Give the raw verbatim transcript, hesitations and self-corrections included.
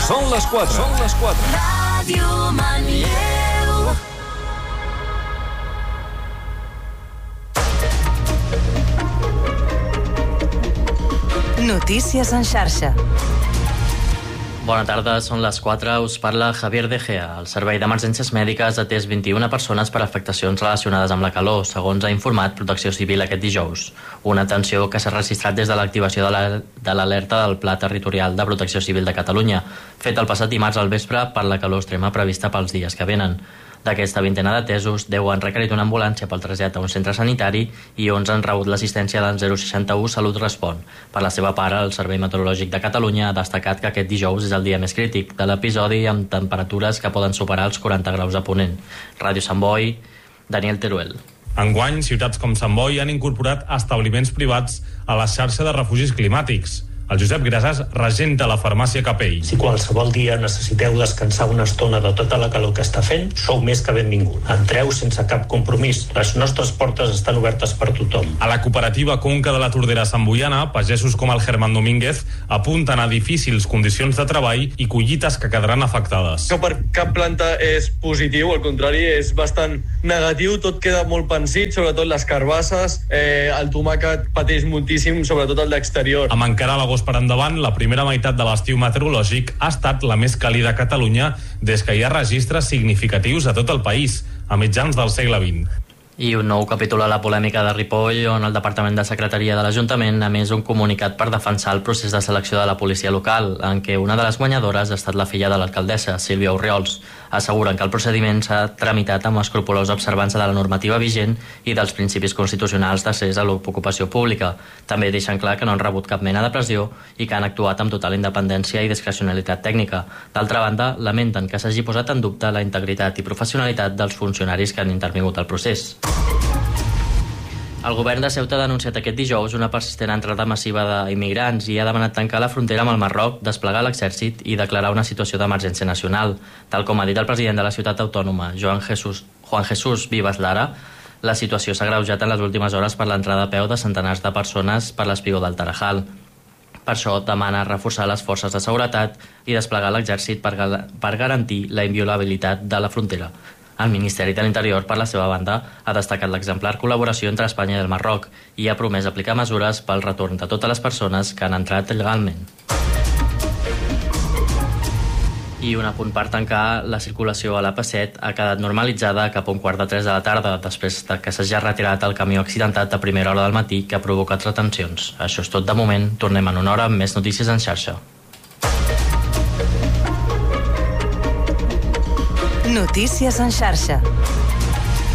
Són les quatre. Són les quatre. Ràdio Manlleu. Notícies en xarxa. Bona tarda, són les quatre. Us parla Javier De Gea. El Servei d'Emergències Mèdiques ha atès vint-i-una persones per afectacions relacionades amb la calor, segons ha informat Protecció Civil aquest dijous. Una atenció que s'ha registrat des de l'activació de l'alerta del Pla Territorial de Protecció Civil de Catalunya, fet el passat dimarts al vespre per la calor extrema prevista pels dies que venen. D'aquesta vintena d'atesos, deu han requerit una ambulància pel trasllat a un centre sanitari i onze han rebut l'assistència del zero seixanta u Salut Respon. Per la seva part, el Servei Meteorològic de Catalunya ha destacat que aquest dijous és el dia més crític de l'episodi, amb temperatures que poden superar els quaranta graus a Ponent. Ràdio Sant Boi, Daniel Teruel. Enguany, ciutats com Sant Boi han incorporat establiments privats a la xarxa de refugis climàtics. El Josep Grasas regenta la farmàcia Capell. Si qualsevol dia necessiteu descansar una estona de tota la calor que està fent, sou més que benvingut. Entreu sense cap compromís. Les nostres portes estan obertes per tothom. A la cooperativa Conca de la Tordera Santboiana, pagesos com el Germán Domínguez apunten a difícils condicions de treball i collites que quedaran afectades. No per cap planta és positiu, al contrari, és bastant negatiu. Tot queda molt pensit, sobretot les carbasses. Eh, el tomàquet pateix moltíssim, sobretot el d'exterior. Amb encara l'agost per endavant, la primera meitat de l'estiu meteorològic ha estat la més càlida a Catalunya des que hi ha registres significatius a tot el país, a mitjans del segle vint. I un nou capítol a la polèmica de Ripoll, on el Departament de Secretaria de l'Ajuntament ha emès un comunicat per defensar el procés de selecció de la policia local, en què una de les guanyadores ha estat la filla de l'alcaldessa, Sílvia Orriols. Asseguren que el procediment s'ha tramitat amb escrupulosa observança de la normativa vigent i dels principis constitucionals d'accés a l'ocupació pública. També deixen clar que no han rebut cap mena de pressió i que han actuat amb total independència i discrecionalitat tècnica. D'altra banda, lamenten que s'hagi posat en dubte la integritat i professionalitat dels funcionaris que han intervingut al procés. El govern de Ceuta ha denunciat aquest dijous una persistent entrada massiva d'immigrants i ha demanat tancar la frontera amb el Marroc, desplegar l'exèrcit i declarar una situació d'emergència nacional. Tal com ha dit el president de la ciutat autònoma, Joan Jesús, Juan Jesús Vivas Lara, la situació s'ha agreujat en les últimes hores per l'entrada a peu de centenars de persones per l'espigó del Tarajal. Per això demana reforçar les forces de seguretat i desplegar l'exèrcit per, per garantir la inviolabilitat de la frontera. El Ministeri de l'Interior, per la seva banda, ha destacat l'exemplar col·laboració entre Espanya i el Marroc i ha promès aplicar mesures pel retorn de totes les persones que han entrat il·legalment. I un apunt per tancar, la circulació a l'A P set ha quedat normalitzada cap a un quart de tres de la tarda, després de que s'hagi retirat el camió accidentat a primera hora del matí que ha provocat retencions. Això és tot de moment. Tornem en una hora amb més notícies en xarxa. Notícies en xarxa.